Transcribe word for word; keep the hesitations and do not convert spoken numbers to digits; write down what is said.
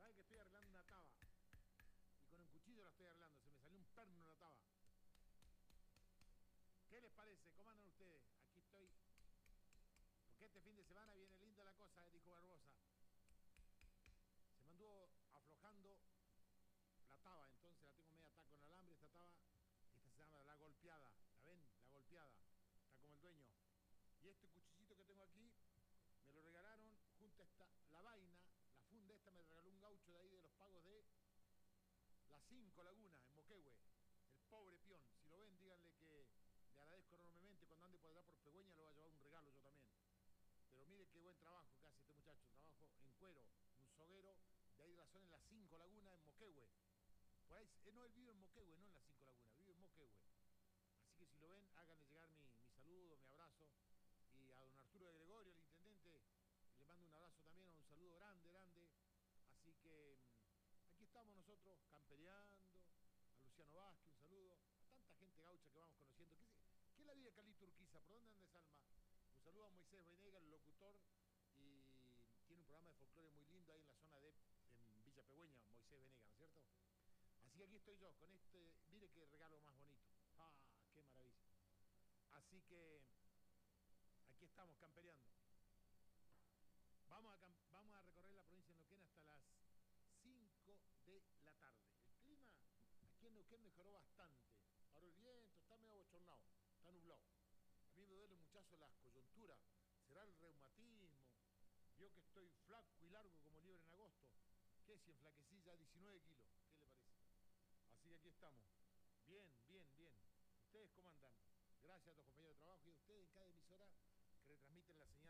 Saben que estoy arreglando una taba. Y con un cuchillo la estoy arreglando. Se me salió un perno en la taba. ¿Qué les parece? ¿Cómo andan ustedes? Aquí estoy. Porque este fin de semana viene linda la cosa, dijo Barbosa. Se me anduvo aflojando la taba, entonces la tengo media atada con alambre, esta taba. Esta se llama la golpeada. ¿La ven? La golpeada. Está como el dueño. Y este cuchillito que tengo aquí me lo regalaron junto a esta, la vaina, la funda esta me regaló un gaucho de ahí de los pagos de las Cinco Lagunas, en Moquehue. El pobre peón. Si lo ven, díganle que le agradezco enormemente. Cuando ande por allá por Pegüeña le voy a llevar un regalo yo también. Pero mire qué buen trabajo que hace este muchacho. Un trabajo en cuero, un soguero de ahí de la zona en las Cinco Lagunas, en Moquehue. Por ahí, eh, no, él vive en Moquehue, no en las Cinco Lagunas, vive en Moquehue. Así que si lo ven, háganle llegar mi, mi saludo, mi abrazo. Y a don Arturo de Gregorio, el intendente, le mando un abrazo también, un saludo grande, grande. Así que mmm, aquí estamos nosotros camperiando. A Luciano Vázquez, un saludo. A tanta gente gaucha que vamos conociendo. ¿Qué, qué es la vida de Carlito Urquiza? ¿Por dónde anda esa alma? Un saludo a Moisés Venegas, el locutor. Y tiene un programa de folclore muy lindo ahí en la zona de en Villa Pegüeña, Moisés Venegas, ¿no es cierto? Así que aquí estoy yo, con este, mire qué regalo más bonito. ¡Ah, qué maravilla! Así que aquí estamos, campereando. Vamos a, vamos a recorrer la provincia de Neuquén hasta las cinco de la tarde. El clima aquí en Neuquén mejoró bastante. Ahora el viento está medio bochornado, está nublado. A mí me duele muchacho las coyunturas. ¿Será el reumatismo? Vio que estoy flaco y largo como liebre en agosto. ¿Qué? Si enflaquecí ya diecinueve kilos. ¿Qué le parece? Así que aquí estamos. Bien, bien, bien. ¿Ustedes cómo andan? Gracias, doctor.